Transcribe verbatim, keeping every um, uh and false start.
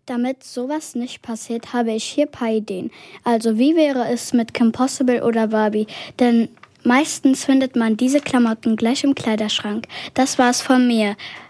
Damit sowas nicht passiert, habe ich hier ein paar Ideen. Also wie wäre es mit Kim Possible oder Barbie? Denn meistens findet man diese Klamotten gleich im Kleiderschrank. Das war's von mir.